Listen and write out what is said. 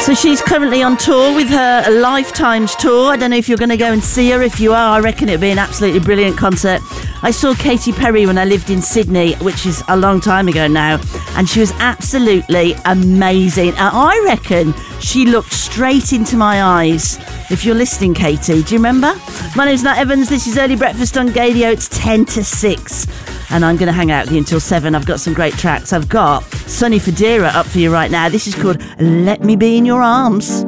So she's currently on tour with her Lifetimes tour. I don't know if you're going to go and see her. If you are, I reckon it'll be an absolutely brilliant concert. I saw Katy Perry when I lived in Sydney, which is a long time ago now, and she was absolutely amazing. And I reckon she looked straight into my eyes. If you're listening, Katie, do you remember? My name's Nat Evans. This is Early Breakfast on Gadio. It's 10 to 6. And I'm going to hang out with you until 7. I've got some great tracks. I've got Sonny Fodera up for you right now. This is called Let Me Be in Your Arms.